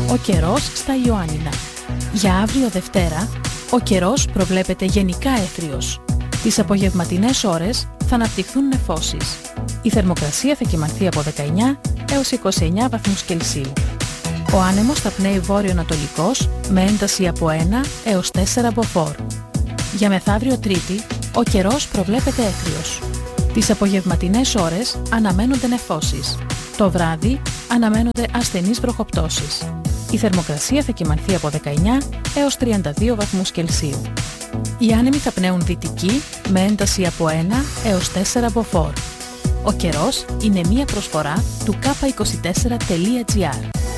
Ο καιρός στα Ιωάννινα. Για αύριο Δευτέρα, ο καιρός προβλέπεται γενικά έθριος. Τις απογευματινές ώρες θα αναπτυχθούν νεφώσεις. Η θερμοκρασία θα κυμανθεί από 19 έως 29 βαθμούς Κελσίου. Ο άνεμος θα πνέει βόρειο-ανατολικός με ένταση από 1 έως 4 μποφόρ. Για μεθαύριο Τρίτη, ο καιρός προβλέπεται έθριος. Τις απογευματινές ώρες αναμένονται νεφώσεις. Το βράδυ αναμένονται ασθενείς βροχοπτώσεις. Η θερμοκρασία θα κυμανθεί από 19 έως 32 βαθμούς Κελσίου. Οι άνεμοι θα πνέουν δυτική με ένταση από 1 έως 4 μποφόρ. Ο καιρός είναι μία προσφορά του k24.gr.